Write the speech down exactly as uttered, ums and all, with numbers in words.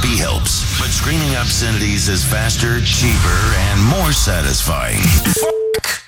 therapy helps, but screening obscenities is faster, cheaper, and more satisfying. Fuck